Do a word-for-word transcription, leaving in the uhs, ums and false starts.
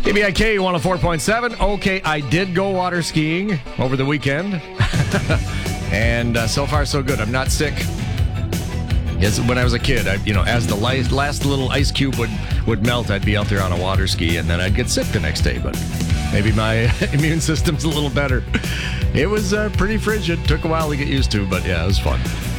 K B I K one oh four point seven. Okay, I did go water skiing over the weekend. and uh, so far, so good. I'm not sick. Yes, when I was a kid, I, you know, as the last, last little ice cube would, would melt, I'd be out there on a water ski, and then I'd get sick the next day. But maybe my immune system's a little better. It was uh, pretty frigid. Took a while to get used to, but yeah, it was fun.